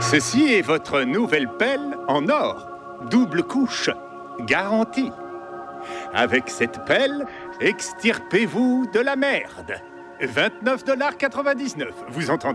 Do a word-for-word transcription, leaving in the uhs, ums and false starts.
Ceci est votre nouvelle pelle en or, double couche, garantie. Avec cette pelle, extirpez-vous de la merde. vingt-neuf dollars quatre-vingt-dix-neuf, vous entendez?